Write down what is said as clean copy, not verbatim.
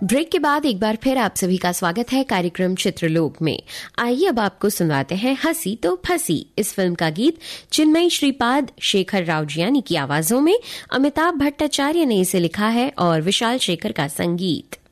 Break के बाद एक बार फिर आप सभी का स्वागत है कार्यक्रम चित्रलोक में। आइए अब आपको सुनाते हैं हंसी तो फंसी इस फिल्म का गीत चिन्मयी श्रीपाद, शेखर रावजियानी की आवाजों में। अमिताभ भट्टाचार्य ने इसे लिखा है और विशाल शेखर का संगीत।